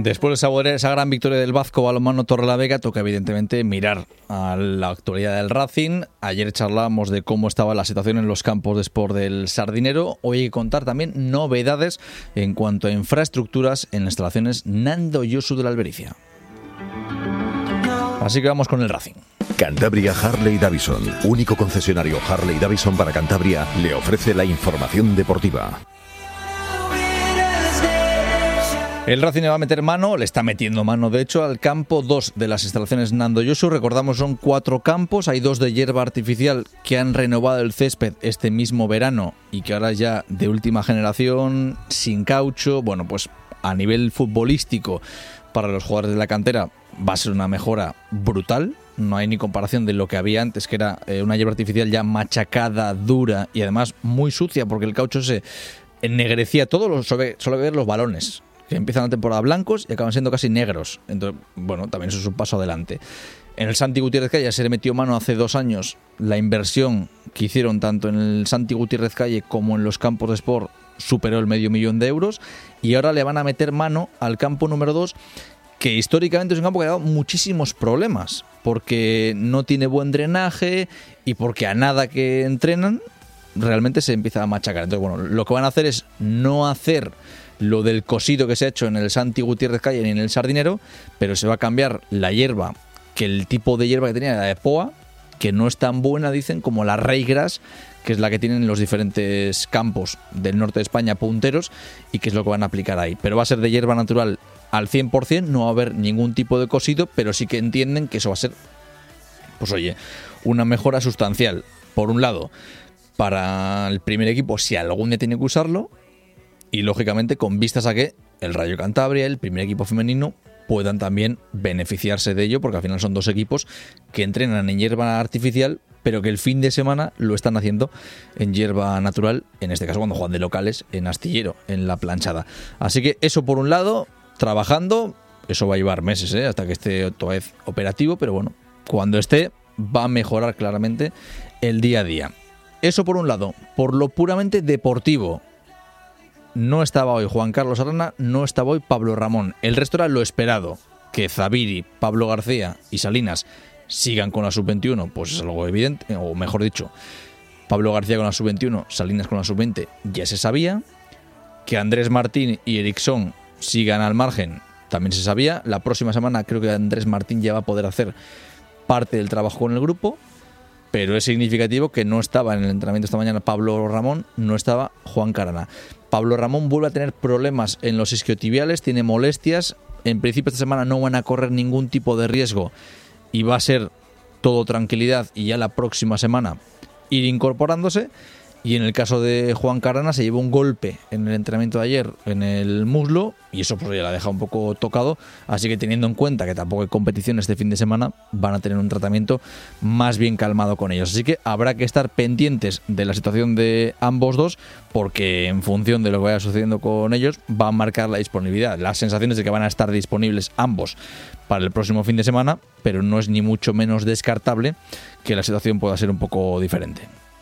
Después de saborear esa gran victoria del Vazco Balonmano Torrelavega, toca evidentemente mirar a la actualidad del Racing. Ayer charlábamos de cómo estaba la situación en los campos de sport del Sardinero. Hoy hay que contar también novedades en cuanto a infraestructuras en las instalaciones Nando Josu de la Albericia. Así que vamos con el Racing. Cantabria Harley Davidson, único concesionario Harley Davidson para Cantabria, le ofrece la información deportiva. El Racing le va a meter mano, le está metiendo mano de hecho al campo 2 de las instalaciones Nando Josu. Recordamos, son 4 campos, hay 2 de hierba artificial que han renovado el césped este mismo verano y que ahora ya de última generación, sin caucho. Bueno, pues a nivel futbolístico para los jugadores de la cantera va a ser una mejora brutal. No hay ni comparación de lo que había antes, que era una hierba artificial ya machacada, dura y además muy sucia, porque el caucho se ennegrecía todo, solo ver los balones, que empiezan la temporada blancos y acaban siendo casi negros. Entonces, bueno, también eso es un paso adelante. En el Santi Gutiérrez Calle ya se le metió mano hace 2 años. La inversión que hicieron tanto en el Santi Gutiérrez Calle como en los campos de sport superó el $500,000 euros, y ahora le van a meter mano al campo número 2, que históricamente es un campo que ha dado muchísimos problemas, porque no tiene buen drenaje y porque a nada que entrenan realmente se empieza a machacar. Entonces, bueno, lo que van a hacer es no hacer lo del cosido que se ha hecho en el Santi Gutiérrez Calle ni en el Sardinero, pero se va a cambiar la hierba, que el tipo de hierba que tenía era de Poa, que no es tan buena, dicen, como la Raygrass, que es la que tienen en los diferentes campos del norte de España punteros, y que es lo que van a aplicar ahí. Pero va a ser de hierba natural al 100%, no va a haber ningún tipo de cosido, pero sí que entienden que eso va a ser, pues oye, una mejora sustancial. Por un lado, para el primer equipo, si algún día tiene que usarlo, y lógicamente con vistas a que el Rayo Cantabria, el primer equipo femenino, puedan también beneficiarse de ello, porque al final son 2 equipos que entrenan en hierba artificial, pero que el fin de semana lo están haciendo en hierba natural, en este caso cuando juegan de locales en Astillero, en La Planchada. Así que eso por un lado, trabajando, eso va a llevar meses, hasta que esté otra vez operativo, pero bueno, cuando esté va a mejorar claramente el día a día. Eso por un lado. Por lo puramente deportivo, no estaba hoy Juan Carlos Arana, no estaba hoy Pablo Ramón. El resto era lo esperado. Que Zaviri, Pablo García y Salinas sigan con la sub-21, pues es algo evidente, o mejor dicho, Pablo García con la sub-21, Salinas con la sub-20, ya se sabía. Que Andrés Martín y Eriksson sigan al margen, también se sabía. La próxima semana creo que Andrés Martín ya va a poder hacer parte del trabajo con el grupo, pero es significativo que no estaba en el entrenamiento esta mañana Pablo Ramón, no estaba Juan Carana. Pablo Ramón vuelve a tener problemas en los isquiotibiales, tiene molestias. En principio esta semana no van a correr ningún tipo de riesgo y va a ser todo tranquilidad, y ya la próxima semana ir incorporándose. Y en el caso de Juan Carana, se llevó un golpe en el entrenamiento de ayer en el muslo, y eso pues ya la deja un poco tocado. Así que, teniendo en cuenta que tampoco hay competición este fin de semana, van a tener un tratamiento más bien calmado con ellos. Así que habrá que estar pendientes de la situación de ambos dos, porque en función de lo que vaya sucediendo con ellos va a marcar la disponibilidad. Las sensaciones de que van a estar disponibles ambos para el próximo fin de semana, pero no es ni mucho menos descartable que la situación pueda ser un poco diferente.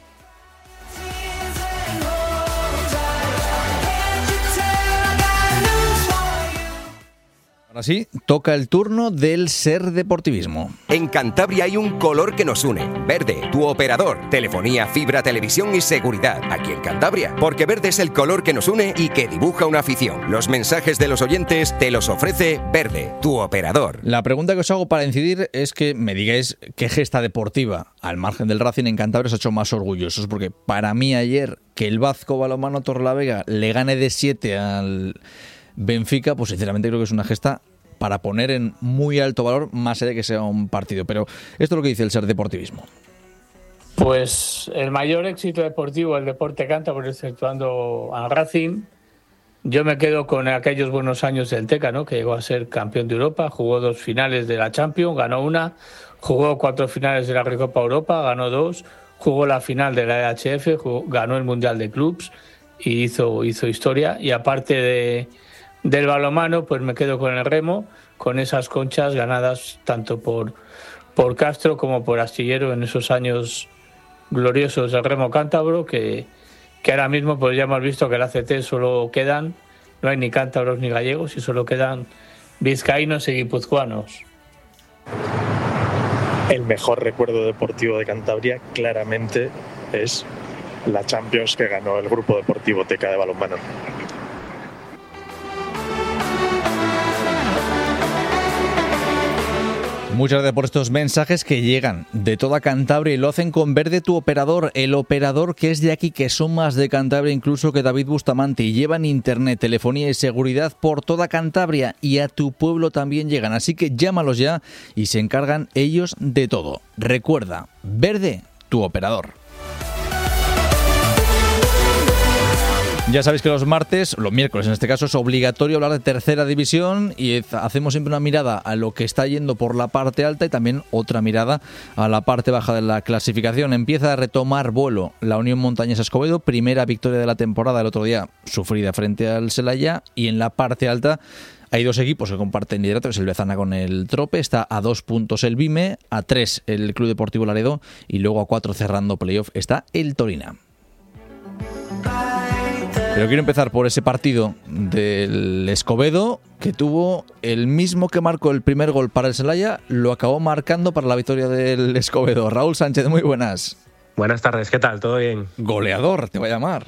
Ahora sí, toca el turno del Ser Deportivismo. En Cantabria hay un color que nos une. Verde, tu operador. Telefonía, fibra, televisión y seguridad. Aquí en Cantabria. Porque verde es el color que nos une y que dibuja una afición. Los mensajes de los oyentes te los ofrece Verde, tu operador. La pregunta que os hago para incidir es que me digáis qué gesta deportiva, al margen del Racing en Cantabria, os ha hecho más orgullosos. Porque para mí ayer, que el Vazco Balonmano Torrelavega le gane de 7 al Benfica, pues sinceramente creo que es una gesta para poner en muy alto valor, más allá de que sea un partido. Pero esto es lo que dice el Ser Deportivismo. Pues el mayor éxito deportivo del deporte cántabro, exceptuando al Racing, yo me quedo con aquellos buenos años del Teca, ¿no? Que llegó a ser campeón de Europa, jugó 2 finales de la Champions, ganó una, jugó 4 finales de la Recopa Europa, ganó 2, jugó la final de la EHF, ganó el Mundial de Clubs y hizo historia. Y aparte del balonmano, pues me quedo con el remo, con esas conchas ganadas tanto por Castro como por Astillero en esos años gloriosos del remo cántabro, que ahora mismo pues ya hemos visto que el ACT solo quedan, no hay ni cántabros ni gallegos, y solo quedan vizcaínos y guipuzcoanos. El mejor recuerdo deportivo de Cantabria claramente es la Champions que ganó el Grupo Deportivo Teca de balonmano. Muchas gracias por estos mensajes que llegan de toda Cantabria y lo hacen con Verde, tu operador, el operador que es de aquí, que son más de Cantabria incluso que David Bustamante, y llevan internet, telefonía y seguridad por toda Cantabria, y a tu pueblo también llegan, así que llámalos ya y se encargan ellos de todo. Recuerda, Verde, tu operador. Ya sabéis que los miércoles en este caso, es obligatorio hablar de tercera división y hacemos siempre una mirada a lo que está yendo por la parte alta y también otra mirada a la parte baja de la clasificación. Empieza a retomar vuelo la Unión Montañesa Escobedo, primera victoria de la temporada el otro día, sufrida frente al Celaya, y en la parte alta hay dos equipos que comparten liderato, que es el Bezana con el Trope, está a 2 puntos el Vime, a 3 el Club Deportivo Laredo y luego a 4 cerrando playoff está el Torina. Pero quiero empezar por ese partido del Escobedo, que tuvo el mismo que marcó el primer gol para el Celaya, lo acabó marcando para la victoria del Escobedo. Raúl Sánchez, muy buenas. Buenas tardes, ¿qué tal? ¿Todo bien? Goleador, te voy a llamar.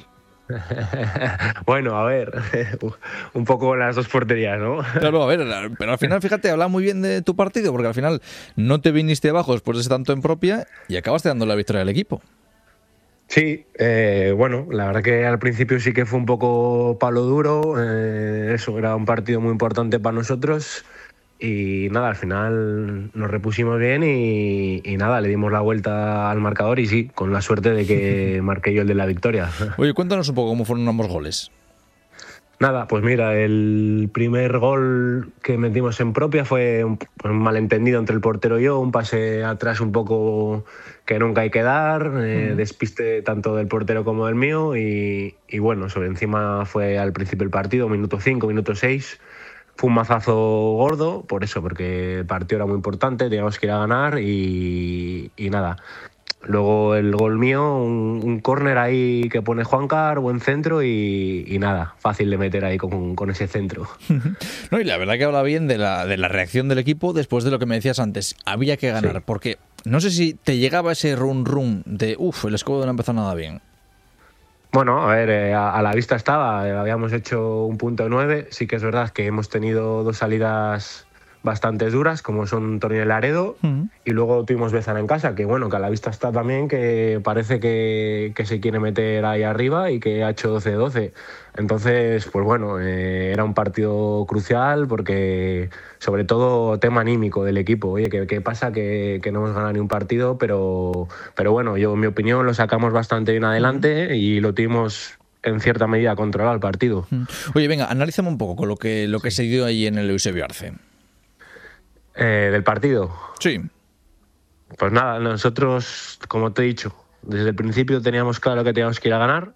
Bueno, a ver, un poco las dos porterías, ¿no? Claro, a ver, pero al final, fíjate, habla muy bien de tu partido, porque al final no te viniste abajo después de ese tanto en propia y acabaste dando la victoria al equipo. Sí, bueno, la verdad que al principio sí que fue un poco palo duro, eso era un partido muy importante para nosotros y nada, al final nos repusimos bien y nada, le dimos la vuelta al marcador y sí, con la suerte de que marqué yo el de la victoria. Oye, cuéntanos un poco cómo fueron ambos goles. Nada, pues mira, el primer gol que metimos en propia fue un malentendido entre el portero y yo, un pase atrás un poco que nunca hay que dar, despiste tanto del portero como del mío y bueno, sobre encima fue al principio del partido, minuto 5, minuto 6, fue un mazazo gordo, por eso, porque el partido era muy importante, teníamos que ir a ganar y nada. Luego el gol mío, un córner ahí que pone Juancar, buen centro y nada, fácil de meter ahí con ese centro. No, y la verdad que habla bien de la reacción del equipo después de lo que me decías antes. Había que ganar, sí. Porque no sé si te llegaba ese run de el Escobedo no empezó nada bien. Bueno, a ver, a la vista estaba, habíamos hecho un punto 9, sí que es verdad que hemos tenido dos salidas bastante duras, como son Torino y Laredo, y luego tuvimos Bezana en casa, que bueno, que a la vista está también, que parece que se quiere meter ahí arriba y que ha hecho 12-12. Entonces, pues bueno, era un partido crucial porque, sobre todo, tema anímico del equipo. Oye, ¿qué pasa? Que no hemos ganado ni un partido, pero bueno, yo en mi opinión lo sacamos bastante bien adelante y lo tuvimos en cierta medida controlado el partido. Oye, venga, analízame un poco con lo que se dio ahí en el Eusebio Arce. ¿Del partido? Sí. Pues nada, nosotros, como te he dicho, desde el principio teníamos claro que teníamos que ir a ganar.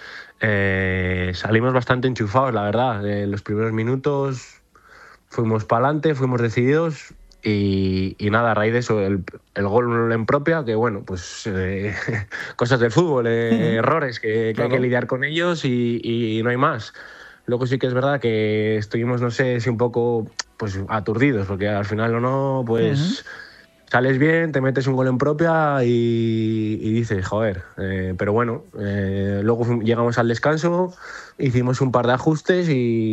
Salimos bastante enchufados, la verdad. En los primeros minutos fuimos para adelante, fuimos decididos y nada, a raíz de eso, el gol en propia, que bueno, pues cosas del fútbol, errores que claro, hay que lidiar con ellos y no hay más. Luego sí que es verdad que estuvimos, no sé si un poco pues aturdidos, porque al final o no, pues sales bien, te metes un gol en propia y dices, joder, pero bueno, luego llegamos al descanso, hicimos un par de ajustes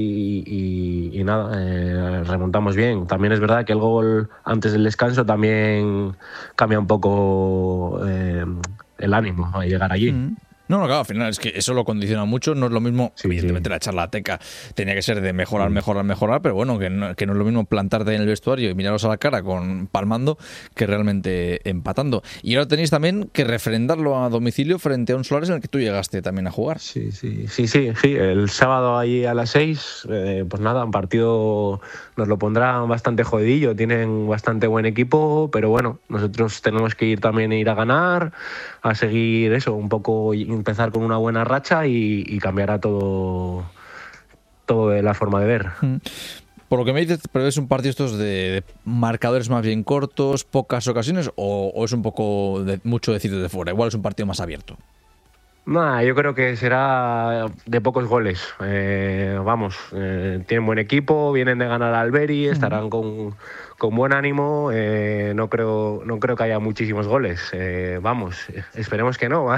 y nada, remontamos bien. También es verdad que el gol antes del descanso también cambia un poco el ánimo a llegar allí. No, claro, al final es que eso lo condiciona mucho, no es lo mismo, sí, evidentemente la charlateca tenía que ser de mejorar, pero bueno, que no es lo mismo plantarte en el vestuario y miraros a la cara palmando que realmente empatando. Y ahora tenéis también que refrendarlo a domicilio frente a un Solares en el que tú llegaste también a jugar. Sí, el sábado ahí a las 6, pues nada, un partido nos lo pondrán bastante jodidillo, tienen bastante buen equipo, pero bueno, nosotros tenemos que ir a ganar, a seguir eso, un poco empezar con una buena racha y cambiará todo de la forma de ver. Por lo que me dices, ¿pero es un partido estos de marcadores más bien cortos, pocas ocasiones, o es un poco mucho decir desde fuera? Igual es un partido más abierto. Nada, yo creo que será de pocos goles. Tienen buen equipo, vienen de ganar al Alberi, estarán con buen ánimo. No creo que haya muchísimos goles. Esperemos que no,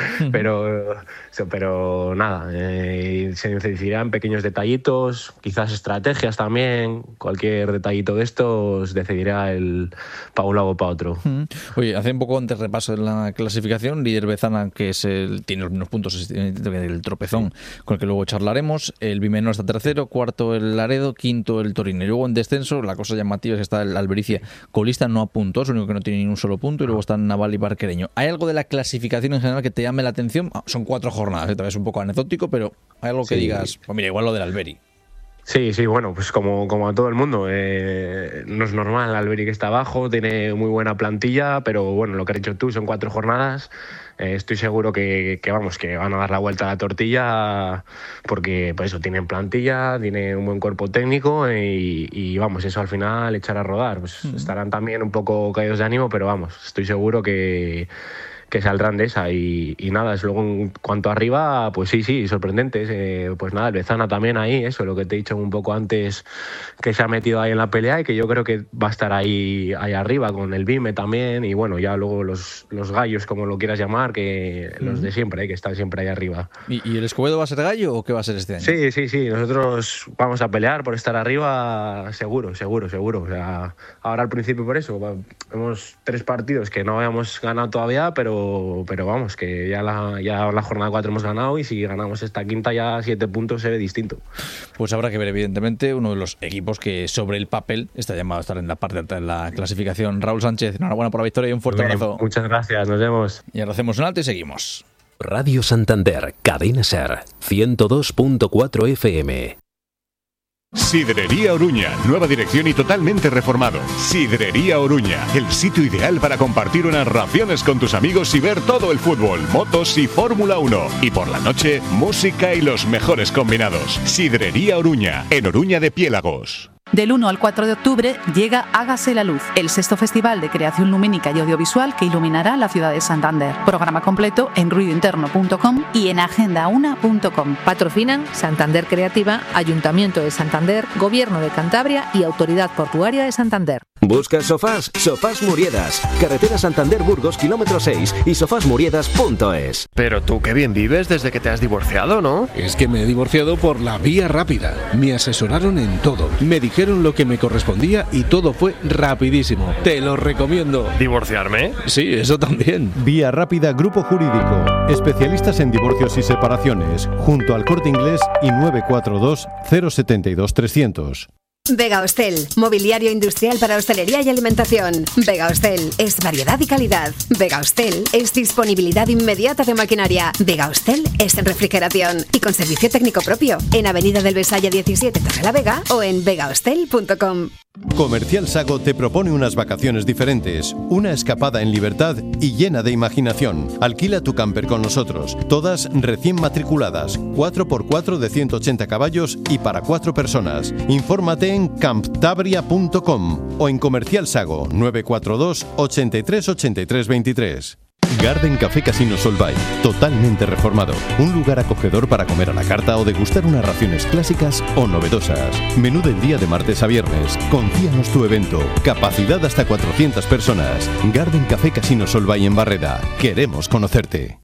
pero nada, se necesitarán pequeños detallitos, quizás estrategias también. Cualquier detallito de estos decidirá para un lado o para otro. Oye, hace un poco antes repaso en la clasificación, líder Bezana, que es tiene los mismos puntos del Tropezón, con el que luego charlaremos. El Bimenor está tercero, cuarto el Laredo, quinto el Torino. Y luego en descenso, la cosa llamativa es que está el Albericia colista, no a puntos, único que no tiene ni un solo punto, y luego están Naval y Barquereño. ¿Hay algo de la clasificación en general que te llame la atención? Son 4 jornadas, tal vez un poco anecdótico, pero hay algo que digas, pues mira, igual lo del Alberi. Sí, bueno, pues como a todo el mundo. No es normal, el Alberi que está abajo, tiene muy buena plantilla, pero bueno, lo que has dicho tú, son 4 jornadas. Estoy seguro que van a dar la vuelta a la tortilla, porque pues eso, tienen plantilla, tiene un buen cuerpo técnico y eso al final echar a rodar. Pues estarán también un poco caídos de ánimo, pero estoy seguro que saldrán de esa y nada, es luego en cuanto arriba, pues sí, sorprendentes. Pues nada, el Bezana también ahí, eso, lo que te he dicho un poco antes, que se ha metido ahí en la pelea y que yo creo que va a estar ahí arriba con el Bime también, y bueno, ya luego los gallos, como lo quieras llamar, que los de siempre, que están siempre ahí arriba. ¿Y el Escobedo va a ser gallo o qué va a ser este año? Sí, nosotros vamos a pelear por estar arriba, seguro. O sea, ahora al principio por eso, hemos 3 partidos que no habíamos ganado todavía, pero que ya la jornada 4 hemos ganado, y si ganamos esta quinta ya 7 puntos se ve distinto. Pues habrá que ver, evidentemente, uno de los equipos que sobre el papel está llamado a estar en la parte alta de la clasificación. Raúl Sánchez, enhorabuena por la victoria y un fuerte abrazo. Muchas gracias, nos vemos. Y ahora hacemos un alto y seguimos. Radio Santander, Cadena Ser, 102.4 FM. Sidrería Oruña, nueva dirección y totalmente reformado. Sidrería Oruña, el sitio ideal para compartir unas raciones con tus amigos y ver todo el fútbol, motos y Fórmula 1. Y por la noche, música y los mejores combinados. Sidrería Oruña, en Oruña de Piélagos. Del 1 al 4 de octubre llega Hágase la Luz, el 6º festival de creación lumínica y audiovisual que iluminará la ciudad de Santander. Programa completo en ruidointerno.com y en agendauna.com. Patrocinan Santander Creativa, Ayuntamiento de Santander, Gobierno de Cantabria y Autoridad Portuaria de Santander. ¿Buscas sofás? Sofás Muriedas. Carretera Santander-Burgos, kilómetro 6 y sofásmuriedas.es. Pero tú qué bien vives desde que te has divorciado, ¿no? Es que me he divorciado por la vía rápida. Me asesoraron en todo. Me dijeron lo que me correspondía y todo fue rapidísimo. Te lo recomiendo. ¿Divorciarme? Sí, eso también. Vía Rápida Grupo Jurídico. Especialistas en divorcios y separaciones. Junto al Corte Inglés y 942 072 300. Vega Hostel, mobiliario industrial para hostelería y alimentación. Vega Hostel es variedad y calidad. Vega Hostel es disponibilidad inmediata de maquinaria. Vega Hostel es refrigeración y con servicio técnico propio en Avenida del Besaya 17, Torrelavega, o en vegahostel.com. Comercial Sago te propone unas vacaciones diferentes, una escapada en libertad y llena de imaginación. Alquila tu camper con nosotros, todas recién matriculadas, 4x4 de 180 caballos y para 4 personas. Infórmate en camptabria.com o en Comercial Sago 942 83 83 23. Garden Café Casino Solvay, totalmente reformado. Un lugar acogedor para comer a la carta o degustar unas raciones clásicas o novedosas. Menú del día de martes a viernes. Confíanos tu evento. Capacidad hasta 400 personas. Garden Café Casino Solvay en Barreda. Queremos conocerte.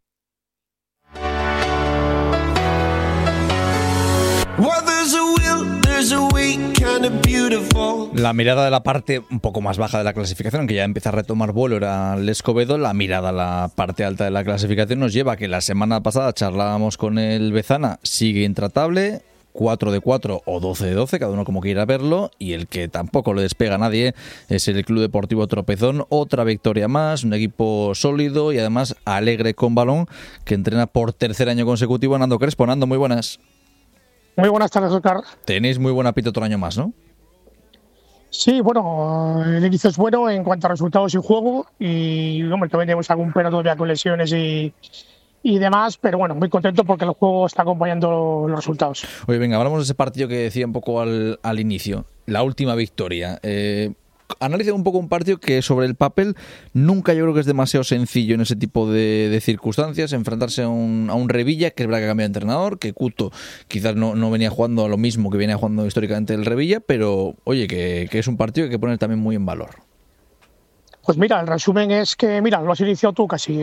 La mirada de la parte un poco más baja de la clasificación, que ya empieza a retomar vuelo, era el Escobedo. La mirada a la parte alta de la clasificación nos lleva a que la semana pasada charlábamos con el Bezana, sigue intratable, 4 de 4 o 12 de 12, cada uno como quiera verlo, y el que tampoco le despega a nadie es el Club Deportivo Tropezón. Otra victoria más, un equipo sólido y además alegre con balón, que entrena por tercer año consecutivo a Nando Crespo. Nando, muy buenas. Muy buenas tardes, Oscar. Tenéis muy buen apito otro año más, ¿no? Sí, bueno, el inicio es bueno en cuanto a resultados y juego, y hombre, también tenemos algún pero todavía con lesiones y demás, pero bueno, muy contento porque el juego está acompañando los resultados. Oye, venga, hablamos de ese partido que decía un poco al inicio, la última victoria. analiza un poco un partido que sobre el papel nunca yo creo que es demasiado sencillo en ese tipo de circunstancias, enfrentarse a un Revilla, que es verdad que ha cambiado de entrenador, que Couto quizás no venía jugando a lo mismo que viene jugando históricamente el Revilla, pero oye, que es un partido que hay que poner también muy en valor. Pues mira, el resumen es que, mira, lo has iniciado tú casi.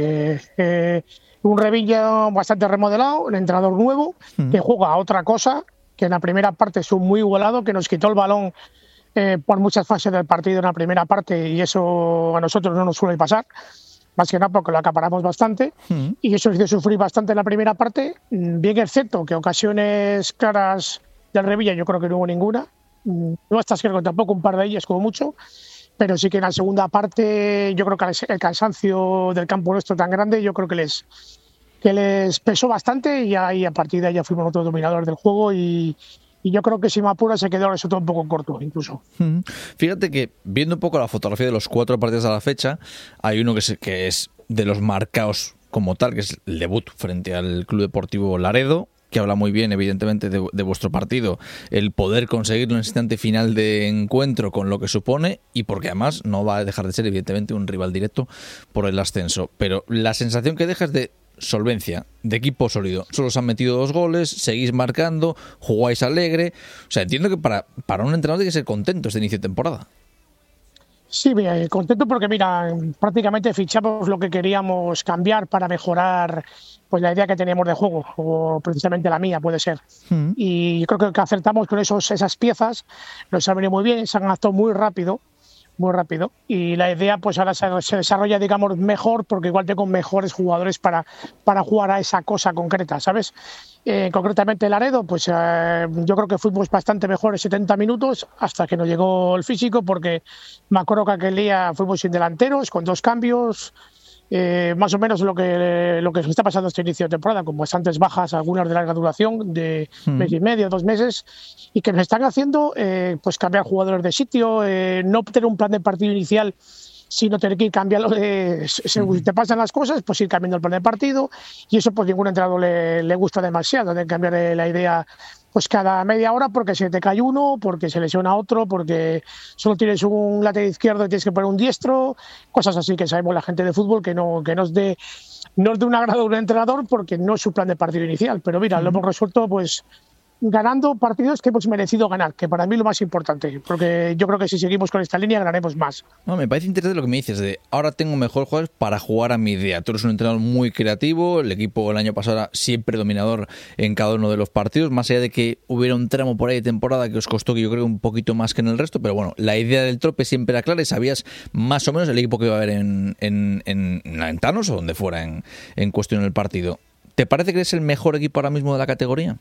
Un Revilla bastante remodelado, un entrenador nuevo, que juega a otra cosa, que en la primera parte estuvo muy igualado, que nos quitó el balón por muchas fases del partido en la primera parte, y eso a nosotros no nos suele pasar, más que nada porque lo acaparamos bastante, y eso nos hizo sufrir bastante en la primera parte. Bien es cierto que ocasiones claras del Revilla yo creo que no hubo ninguna, no estas creo que tampoco, un par de ellas como mucho, pero sí que en la segunda parte yo creo que el cansancio del campo nuestro tan grande yo creo que les pesó bastante, y ahí a partir de ahí ya fuimos nosotros dominadores del juego, y yo creo que si me apura se quedó eso todo un poco corto incluso. Fíjate que viendo un poco la fotografía de los 4 partidos a la fecha, hay uno que es de los marcados como tal, que es el debut frente al Club Deportivo Laredo, que habla muy bien, evidentemente, de vuestro partido, el poder conseguirlo en el instante final de encuentro con lo que supone, y porque además no va a dejar de ser, evidentemente, un rival directo por el ascenso. Pero la sensación que deja es de solvencia, de equipo sólido. Solo os han metido 2 goles, seguís marcando, jugáis alegre. O sea, entiendo que para un entrenador tiene que ser contento este inicio de temporada. Sí, contento porque, mira, prácticamente fichamos lo que queríamos cambiar para mejorar pues la idea que teníamos de juego, o precisamente la mía puede ser. Y yo creo que acertamos con esas piezas, nos han venido muy bien, se han adaptado muy rápido, y la idea pues ahora se desarrolla, digamos, mejor, porque igual tengo mejores jugadores para jugar a esa cosa concreta, ¿sabes? Concretamente Laredo, pues yo creo que fuimos bastante mejores 70 minutos hasta que nos llegó el físico, porque me acuerdo que aquel día fuimos sin delanteros, con 2 cambios, más o menos lo que nos está pasando este inicio de temporada, con bastantes bajas, algunas de larga duración, de mes y medio, 2 meses, y que nos están haciendo pues cambiar jugadores de sitio, no tener un plan de partido inicial, sino tener que ir cambiando según te pasan las cosas, pues ir cambiando el plan de partido, y eso pues ningún entrenador le gusta demasiado, de cambiar la idea pues cada media hora, porque se te cae uno, porque se lesiona otro, porque solo tienes un lateral izquierdo y tienes que poner un diestro, cosas así que sabemos la gente de fútbol que no es de un agrado de un entrenador, porque no es su plan de partido inicial. Pero mira, lo hemos resuelto pues ganando partidos que hemos merecido ganar, que para mí es lo más importante, porque yo creo que si seguimos con esta línea ganaremos más. No, me parece interesante lo que me dices de ahora tengo mejores jugadores para jugar a mi idea. Tú eres un entrenador muy creativo, el equipo el año pasado era siempre dominador en cada uno de los partidos, más allá de que hubiera un tramo por ahí de temporada que os costó, que yo creo un poquito más que en el resto, pero bueno, la idea del trope siempre era clara y sabías más o menos el equipo que iba a haber en Thanos o donde fuera en cuestión del partido. ¿Te parece que eres el mejor equipo ahora mismo de la categoría?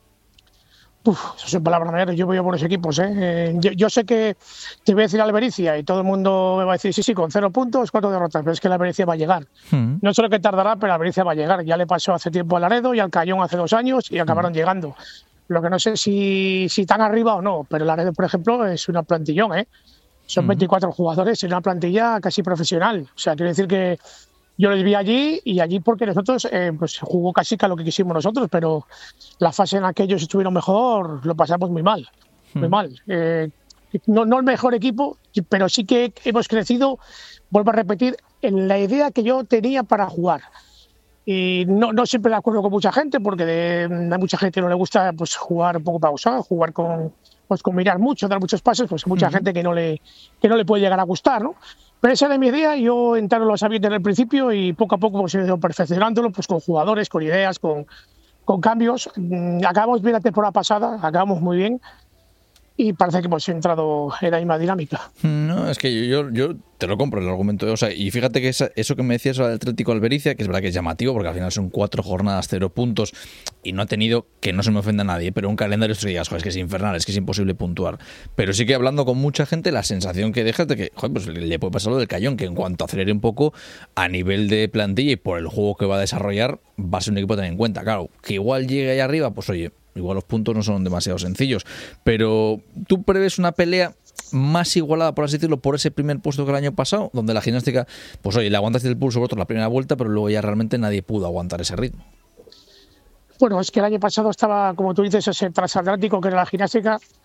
Eso son palabras mayores, yo voy a buenos equipos, yo sé que te voy a decir Albericia y todo el mundo me va a decir sí, con 0 puntos, 4 derrotas, pero es que la Albericia va a llegar. No sé lo que tardará, pero la Albericia va a llegar. Ya le pasó hace tiempo a Laredo y al Cayón hace 2 años y acabaron llegando. Lo que no sé si tan arriba o no, pero Laredo, por ejemplo, es una plantillón, son 24 jugadores en una plantilla casi profesional. O sea, quiere decir que yo les vi allí, y allí porque nosotros pues jugó casi que a lo que quisimos nosotros, pero la fase en la que ellos estuvieron mejor lo pasamos muy mal, muy mal. No el mejor equipo, pero sí que hemos crecido, vuelvo a repetir, en la idea que yo tenía para jugar. Y no siempre de acuerdo con mucha gente, porque a mucha gente no le gusta pues jugar un poco pausado, jugar con mirar mucho, dar muchos pases, pues mucha gente que no le puede llegar a gustar, ¿no? Pero esa era mi idea, yo entré lo sabía desde el principio y poco a poco pues, he ido perfeccionándolo pues, con jugadores, con ideas, con cambios. Acabamos bien la temporada pasada, acabamos muy bien y parece que hemos entrado en la misma dinámica. No, es que yo te lo compro el argumento. O sea, y fíjate que eso que me decías sobre el Atlético Albericia, que es verdad que es llamativo porque al final son 4 jornadas, 0 puntos y no ha tenido, que no se me ofenda a nadie, pero un calendario estos días, es que es infernal, es que es imposible puntuar. Pero sí que hablando con mucha gente, la sensación que dejas de que pues le puede pasar lo del Cayón, que en cuanto acelere un poco a nivel de plantilla y por el juego que va a desarrollar, va a ser un equipo a tener en cuenta. Claro, que igual llegue ahí arriba, pues oye, igual los puntos no son demasiado sencillos, pero tú prevés una pelea más igualada, por así decirlo, por ese primer puesto que el año pasado, donde la gimnástica, pues oye, le aguantaste el pulso vosotros la primera vuelta, pero luego ya realmente nadie pudo aguantar ese ritmo. Bueno, es que el año pasado estaba, como tú dices, ese transatlántico que era la gimnástica,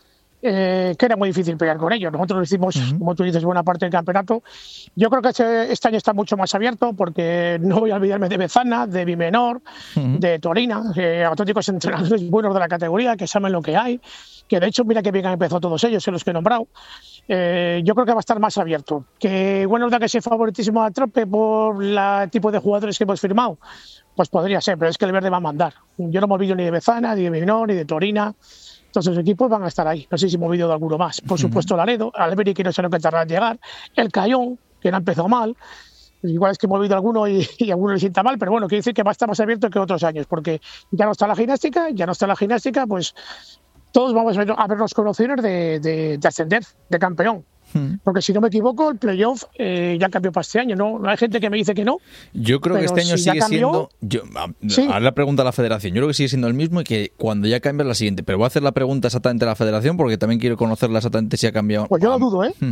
que era muy difícil pelear con ellos. Nosotros hicimos, como tú dices, buena parte del campeonato. Yo creo que este año está mucho más abierto porque no voy a olvidarme de Bezana, de Bimenor, de Torina, auténticos entrenadores buenos de la categoría que saben lo que hay, que de hecho mira que bien han empezado todos ellos, los que he nombrado. Yo creo que va a estar más abierto. Que bueno, da que sea favoritísimo a Trope por el tipo de jugadores que hemos firmado, pues podría ser, pero es que el verde va a mandar. Yo no me olvido ni de Bezana, ni de Bimenor, ni de Torina. Entonces los equipos van a estar ahí. No sé si hemos olvidado de alguno más. Por supuesto, Laredo, Alberi, que no sé lo que tardará en llegar, el Cayón, que no ha empezado mal. Igual es que hemos olvidado alguno y a alguno le sienta mal, pero bueno, quiere decir que va a estar más abierto que otros años, porque ya no está la gimnástica, pues todos vamos a vernos con opciones de ascender, de campeón. Porque si no me equivoco, el playoff ya cambió para este año, ¿no? Hay gente que me dice que no. Yo creo que este año sigue siendo... Ahora la pregunta a la federación. Yo creo que sigue siendo el mismo y que cuando ya cambia la siguiente. Pero voy a hacer la pregunta exactamente a la federación porque también quiero conocerla exactamente si ha cambiado. Pues yo lo dudo, ¿eh?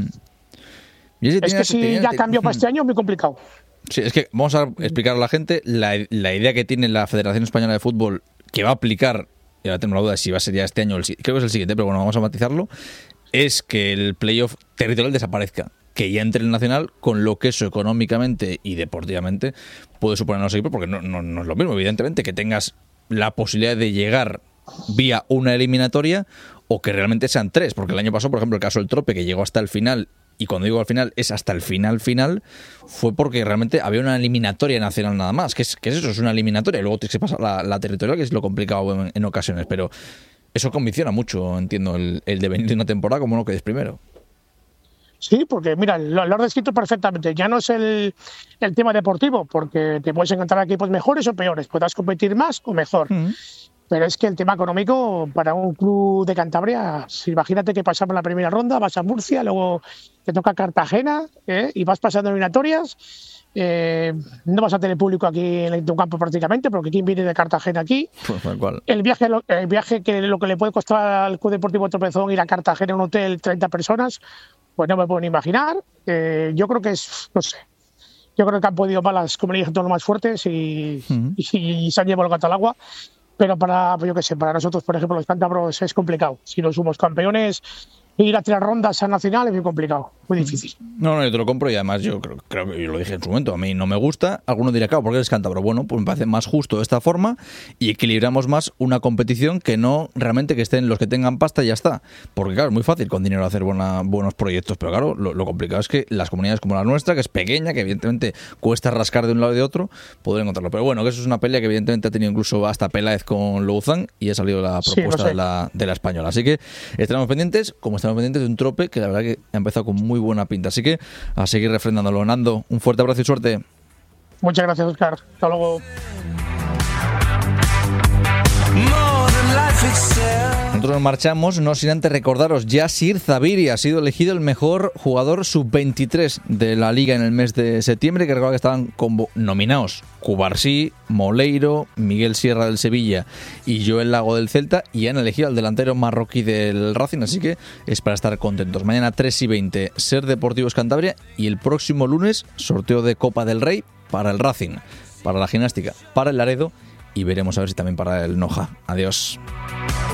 Es que si ya cambió para este año es muy complicado. Sí, es que vamos a explicar a la gente la idea que tiene la Federación Española de Fútbol que va a aplicar, y ahora tengo la duda de si va a ser ya este año, creo que es el siguiente, pero bueno, vamos a matizarlo. Es que el playoff territorial desaparezca, que ya entre el nacional, con lo que eso económicamente y deportivamente puede suponer a los equipos, porque no es lo mismo, evidentemente, que tengas la posibilidad de llegar vía una eliminatoria o que realmente sean tres, porque el año pasado, por ejemplo, el caso del Trope, que llegó hasta el final, y cuando digo al final es hasta el final, fue porque realmente había una eliminatoria nacional nada más, que es eso, es una eliminatoria, y luego tienes que pasar la territorial, que es lo complicado en ocasiones, pero eso condiciona mucho, entiendo, el devenir de una temporada como no quedes primero. Sí, porque mira, lo has descrito perfectamente. Ya no es el tema deportivo, porque te puedes encontrar equipos mejores o peores, puedas competir más o mejor. Pero es que el tema económico para un club de Cantabria, imagínate que pasamos la primera ronda, vas a Murcia, luego te toca Cartagena y vas pasando eliminatorias. No vas a tener público aquí en tu campo prácticamente, porque ¿quién viene de Cartagena aquí? Pues tal cual. El viaje que lo que le puede costar al Club Deportivo Tropezón ir a Cartagena a un hotel 30 personas, pues no me puedo ni imaginar. Yo creo que no sé. Yo creo que han podido malas comunidades autónomas más fuertes y se han llevado el gato al agua. Pero para nosotros, por ejemplo, los cántabros es complicado. Si no somos campeones, ir a 3 rondas a nacional es muy complicado, muy difícil. No, yo te lo compro y además yo creo que yo lo dije en su momento, a mí no me gusta. Algunos dirán, claro, porque eres cántabro. Bueno, pues me parece más justo de esta forma y equilibramos más una competición que no realmente que estén los que tengan pasta y ya está. Porque claro, es muy fácil con dinero hacer buenos proyectos, pero claro, lo complicado es que las comunidades como la nuestra, que es pequeña, que evidentemente cuesta rascar de un lado y de otro, poder encontrarlo. Pero bueno, que eso es una pelea que evidentemente ha tenido incluso hasta Peláez con Louzán y ha salido la propuesta de la española. Así que estaremos pendientes, como estamos pendientes de un Trope que la verdad que ha empezado con muy buena pinta. Así que a seguir refrendándolo. Nando, un fuerte abrazo y suerte. Muchas gracias, Óscar. Hasta luego. Nosotros nos marchamos, no sin antes recordaros, Yasir Zabiri ha sido elegido el mejor jugador sub-23 de la Liga en el mes de septiembre, que recuerda que estaban nominados Cubarsí, Moleiro, Miguel Sierra del Sevilla y Joel Lago del Celta, y han elegido al delantero marroquí del Racing, así que es para estar contentos. Mañana 3:20, Ser Deportivos Cantabria, y el próximo lunes, sorteo de Copa del Rey para el Racing, para la gimnástica, para el Laredo, y veremos a ver si también para el Noja. Adiós.